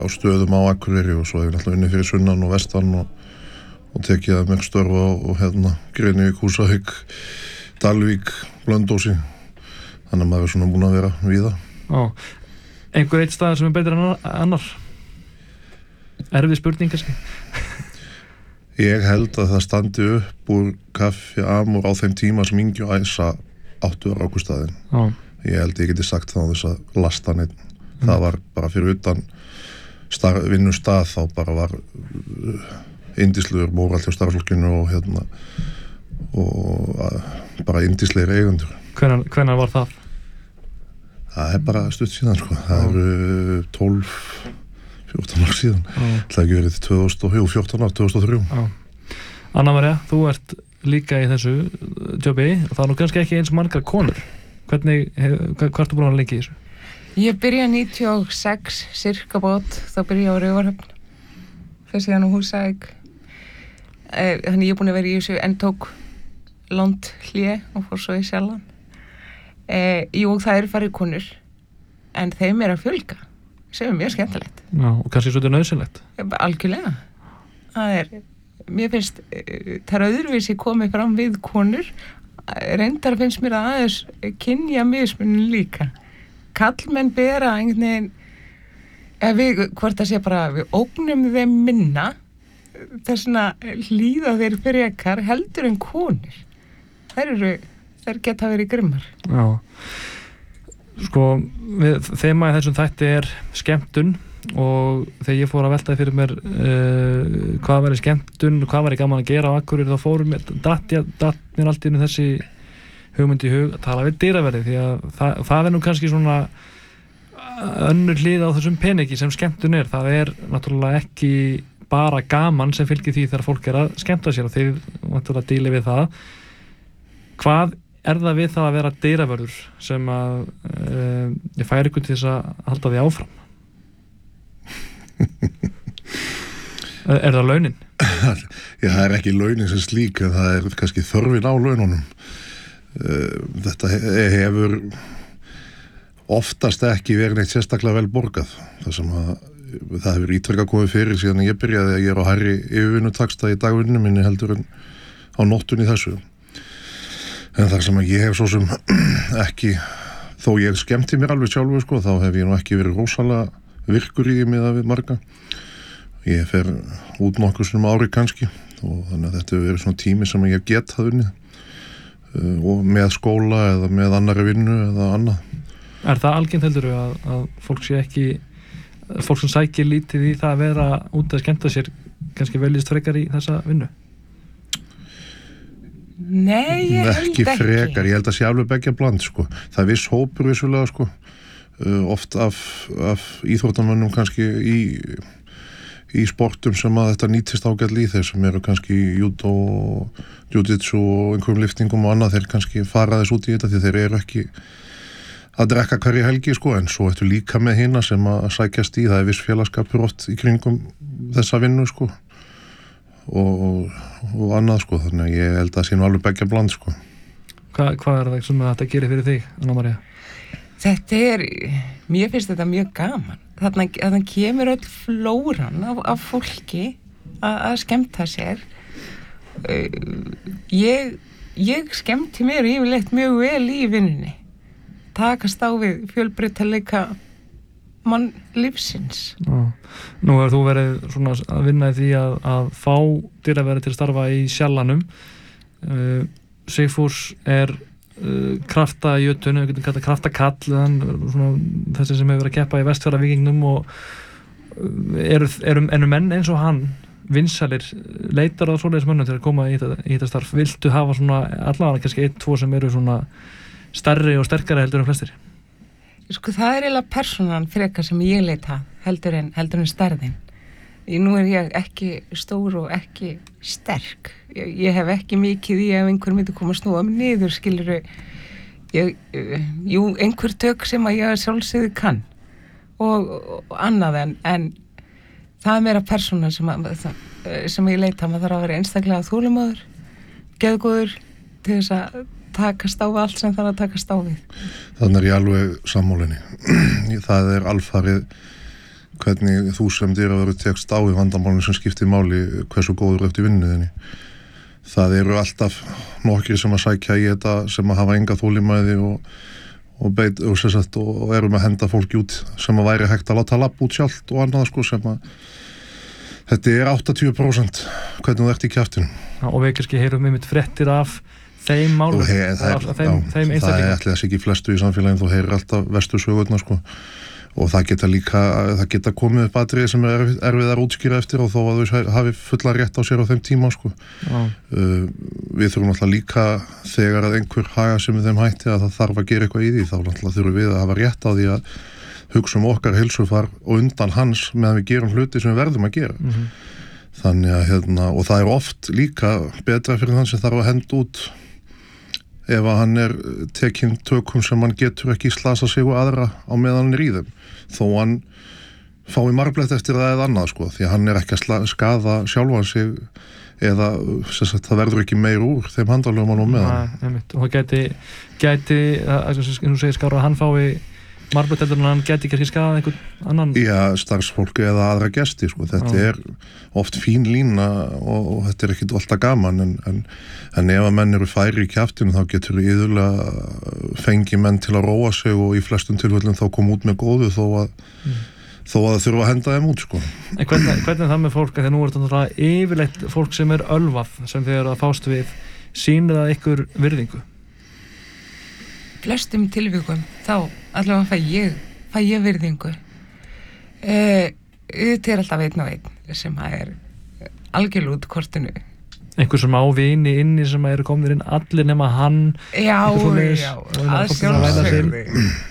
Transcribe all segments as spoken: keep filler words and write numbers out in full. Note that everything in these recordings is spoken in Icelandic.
á stöðum á Akureyri og svo hef ég náttúrulega unnið fyrir sunnan og vestan og, og tekið að mörg störfa og, og hérna Grenivík, Húsavík, Dalvík, Blönduósi. Þannig að maður er svona búin að vera víða. Já. Einhver eitt staður sem er betur en annar? Erfið spurning kannski? Ég held að það standi upp úr Kaffi Amor á þeim tíma sem Ingi og Æsa áttu að rákustæðin. Já. Ég held ég geti sagt það á þess að lasta neitt. Mm. Það var bara fyrir utan star- vinnustað þá bara var uh, yndislegur mórall hjá starfsfólkinu og hérna og uh, bara yndislegir eigendur. Hvenær, hvenær var það? Það er bara stutt síðan sko. Það eru tólf, fjórtán ár síðan. Það ekki verið tvö þúsund og fjórtán ár, tvö þúsund og þrjú. Já. Anna María, þú ert líka í þessu jobbi og það er nú kannski ekki eins margar konur. Hvernig, hvað ertu búin að lengi í þessu? Ég byrjaði níutíu og sex, cirka bát, þá byrjaði ég á Raufarhöfn. Fyrir síðan á Húsavík. Þannig ég er búin að vera í þessu en tók langt hlé og fór svo í Sjallann. Eh, jú, það eru farið konur, en þeim er að fjölga, sem er mjög skemmtilegt. Já, og kannski svolítið nauðsynlegt. Algjörlega. Það er, mér finnst, það er öðruvísi komið fram við konur, reyndar finnst mér að aðeins kynja mismunin líka. Kallmenn bera einhvern veginn, ef við, hvort það sé bara, við ógnum þeim minna, þessna hlýða þeir frekar heldur en konur. Þær eru Þær geta verið grimmar. Já. Sko, við, þema í þessum þætti er skemmtun og þegar ég fór að veltaði fyrir mér uh, hvað væri skemmtun og hvað væri gaman að gera á Akureyri, þá fórum mér, datt, datt mér allt í þessi hugmynd í hug að tala við dyraverði því að það, það er nú kannski svona önnur hlið á þessum peningi sem skemmtun er. Það er náttúrulega ekki bara gaman sem fylgir því þegar fólk er að skemmta sér og þeir náttúrulega díli við það. Hvað er það við það að vera dyravörður sem að uh, ég færi ykkur til þess að halda því áfram? Er það launin? Já, það er ekki launin sem slík en það er kannski þörfin á laununum. Þetta hefur oftast ekki verið neitt sérstaklega vel borgað. Það sem að það hefur ítrekka komið fyrir síðan ég byrjaði að ég er á hærri yfirvinnutaksta í dagvinnu minni heldur en á nóttunni þessu. En þar sem að ég hef svo sem ekki, þó ég skemmti mér alveg sjálfur sko, þá hef ég nú ekki verið rosalega virkur í miðað við marga. Ég fer út nokkur sem ári kannski og þannig að þetta hefur verið svona tími sem ég get það unnið uh, og með skóla eða með annari vinnu eða annað. Er það algengt heldurðu að, að fólk sé ekki, fólk sem sækir lítið í það að vera út að skemmta sér kannski veljist frekar í þessa vinnu? Nei, ég held ekki. Ekki frekar, ég held að sé alveg begja bland sko. Það er viss hópur vissulega sko, uh, oft af, af íþróttamönnum kannski í, í sportum sem að þetta nýtist ágætlega í þeir sem eru kannski í judo, jiu-jitsu og einhverjum liftingum og annað, þeir kannski fara þess út í þetta því þeir eru ekki að drekka hverja helgi sko, en svo ertu líka með hina sem að sækjast í, það er viss félagskapur oft í kringum þessa vinnu sko. Og, og annað sko, þannig að ég held að það sé nú alveg begja bland sko. Hva, hvað er það sem þetta gerir fyrir þig, Anna María? Þetta er, mér finnst þetta mjög gaman. Þannig að það kemur öll flóran af, af fólki að, að skemmta sér. Ég, ég skemmti mér yfirleitt mjög vel í vinnunni. Takast á við fjölbreytileika mann lífsins. Já. Nú hefur þú verið svona að vinna í því að, að fá dyraverði til að starfa í Sjallannum. Uh, Sigfús er uh, kraftajötun, við getum kallað kraftakall, svona, þessi sem hefur verið að keppa í Vestfjarðavíkingnum og uh, eru, eru, eru menn eins og hann vinsælir, leitar á svoleiðis mönnum til að koma í þetta, í þetta starf. Viltu hafa svona allavega kannski einn, tvo sem eru svona stærri og sterkari heldur en flestir? Sko það er eiginlega persónan frekar sem ég leita heldur en, heldur en stærðin. Nú er ég ekki stór og ekki sterk. Ég, ég hef ekki mikið í ef einhver myndi koma að snúa mig niður, skilurðu. Ég, jú, einhver tök sem að ég sjálfsögðu kann og, og annað en, en það er meira persónan sem, að, sem ég leita. Maður þarf að vera einstaklega þolinmóður, geðgóður til þess að takast á við allt sem þarf að takast á við. Þannig er ég alveg sammálinni. Það er alfarið hvernig þú sem dyravörður tekst á í vandamálinu sem skiptir máli hversu góður eftir vinnuðinni. Það eru alltaf nokkri sem að sækja í þetta sem að hafa enga þolinmæði og, og, beit, og, sagt, og eru með að henda fólki út sem að væri hægt að láta lappa út sjálft og annað sko sem að þetta er áttatíu prósent hvernig þú ert í kjaftinum. Og við kannski heyrum við mitt frettir af þeim málum, heyr, það er, þeim, já, þeim það er ætli þess ekki flestu í samfélagin, þú heyrir alltaf vestu sögurnar sko og það geta líka, það geta komið upp atriði sem er erfið að útskýra eftir og þó að þau hafi fulla rétt á sér á þeim tíma sko. Uh, við þurfum alltaf líka þegar að einhver haga sem við þeim hætti að það þarf að gera eitthvað í því, þá alltaf þurfum við að hafa rétt á því að hugsa um okkar heilsufar og undan hans meðan við gerum hluti sem við verðum að gera. Mm-hmm. Þannig að hérna, og það er oft líka betra fyrir þann sem þarf að henda út ef að hann er tekinn tökum sem hann getur ekki slasa sig og aðra á meðan hann er í þeim þó hann fái margblett eftir það eða annað sko því að hann er ekki að skaða sjálfan sig eða sagt, það verður ekki meir úr þeim handalögum hann á meðan. Næ, og það gæti, gæti eins og segir Skára að hann fái margblett eftir en hann gæti ekki skadað einhvern annan? Já, starfsfólki eða aðra gesti sko, þetta Já. Er oft fín lína og, og þetta er ekkit alltaf gaman en, en, en ef að menn eru færi í kjaftinu þá getur yðurlega fengi menn til að róa sig og í flestum tilfellum þá koma út með góðu þó að, mm. þó að það þurfa að henda þeim út sko. En hvernig, hvernig er það með fólk að þegar nú er þetta yfirleitt fólk sem er ölvað sem þið eru að fást við sýnir það ykkur virðingu? Flestum tilvíkum þá allavega fæ ég, fæ ég virðingu uh, þetta er alltaf einn og einn sem er algjörlega út kortinu einhver sem á vini inni sem eru komnir inn allir nema hann já, já, að sjálfsögðu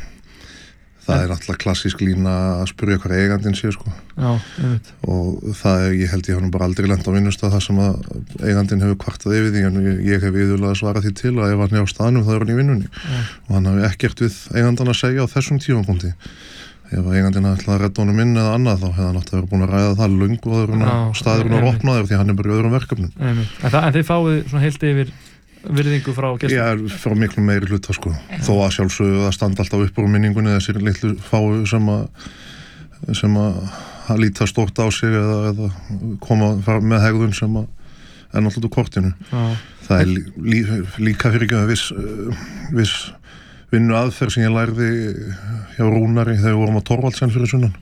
það er alltaf klassísk lína að spyrja hvað eigandinn sé sko já, og það er, ég held ég hann bara aldrei lent á vinnustað það sem að eigandinn hefur kvartað yfir því en ég, ég hef yfirlega svarað því til að ef hann er á staðnum þá er hann í vinnunni já. Og hann hafi ekkert við eigandan að segja á þessum tímapunkti ef eigandinn ætlaði að redda honum inn eða annað þá hefði hann átt að vera búin að ræða það löngu og staðurinn að opna þér því hann er bara í öðrum verkefnum en, það, en þið fáið svona heilt yfir virðingu frá gestum? Já, frá miklu meiri hluta sko. Þó að sjálfsögðu að standa alltaf upp úr minningunni þessir litlu fáu sem að sem að líta stórt á sig eða, eða koma með hegðun sem að er náttúrulega kortinu. Já. Það er lí, líka fyrir ekki að viss, viss vinnu aðferð sem ég lærði hjá Rúnari þegar við vorum á Thorvaldsen fyrir sunnan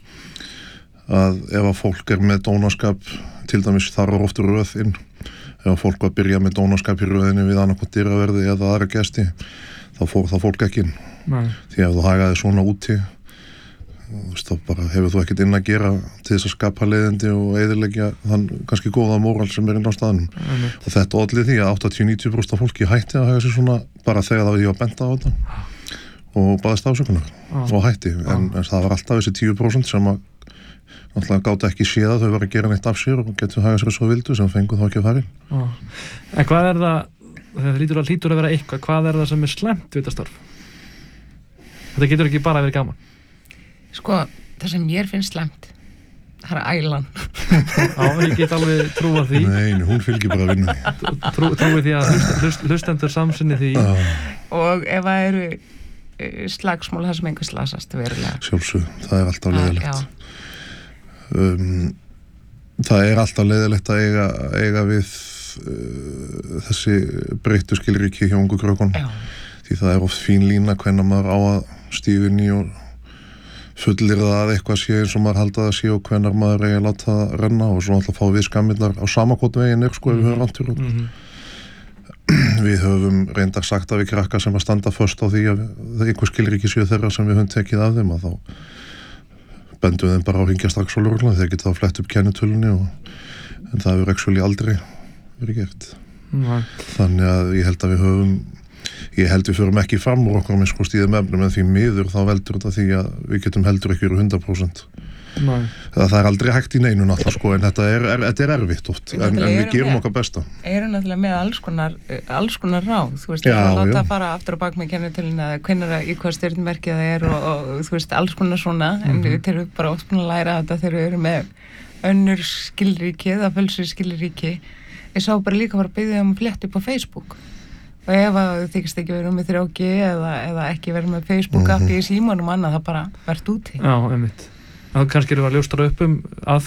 að ef að fólk er með dónaskap til dæmis þar er ofta röð inn ef að fólk var að byrja með dónaskap í röðinni við annarkvæmt dyraverði eða aðra gesti þá fór það fólk ekki inn. Nei. Því ef þú hagaði svona úti þá bara hefur þú ekkert inn að gera til þess að skapa leiðindi og eyðileggja þann kannski góða móral sem er inn á staðnum. Nei. Og þetta olli því að áttatíu til níutíu prósent af fólki hætti að haga sig svona bara þegar það var ég að benda á þetta og baðist afsökunar ah. og hætti en, ah. en það var alltaf þessi tíu prósent sem að náttúrulega gáta ekki séð að þau var að gera neitt af sér og getur hagað sér svo vildu sem fengu þá ekki að fara inn. Ah. En hvað er það, það lítur að, lítur að vera eitthvað, hvað er það sem er slæmt við þetta starf? Þetta getur ekki bara að vera gaman? Sko, það sem mér finnst slæmt, það er ælan. Já, ég get alveg trúa því. Nei, hún fylgir bara vinnu. Trú, trúi því að hlust, hlust, hlustendur samsinni því. Ah. Og ef það eru slagsmál þar sem einhver slasast verulega. Sjálfsög, það er alltaf leiðilegt. Um, það er alltaf leiðilegt að eiga, eiga við uh, þessi breyttu skilríki hjá ungu krökkunum. Því það er oft fín lína hvenær maður á að stíga inn í og fullir það að eitthvað sé eins og maður halda það sé og hvenær maður eigi að láta það renna og svo alltaf fá við skammirnar á samakot veginn er sko ef við höfum rantur út. Mm-hmm. Við höfum reyndar sagt að við krakka sem að standa först á því að einhver skilríki séu þeirra sem við höfum tekið af þeim að þá bendum þeim bara á að hringja strax á lögregluna þegar geta þá flett upp kennitölunni og en það hefur actually aldrei verið gert. Nei. Þannig að ég held að við höfum ég held við förum ekki fram úr okkur með sko stíðum efnum en því miður þá veldur þetta því að við getum heldur ekki verið hundrað prósent. Nei. Það er aldrei hægt í neinu náttúrulega sko en þetta er, er, þetta er erfitt oft en, en við gerum með, okkar besta. Erum náttúrulega með alls konar, alls konar ráð, þú veist, já, að láta fara aftur og bak með kennitöluna eða hvenær í hvað stjörnmerki það er og, og þú veist, alls konar svona mm-hmm. en við erum bara oft búin að læra þetta þegar við erum með önnur skilríki eða fölsur skilríki. Ég sá bara líka bara byggðið um að fletta upp á Facebook og ef að þið þykist ekki verið með þrjá G eða, eða ekki verið með Facebook appi mm-hmm. í símanum annað það bara verðt úti. Já, einmitt. þá kannski eru að ljóstra upp um að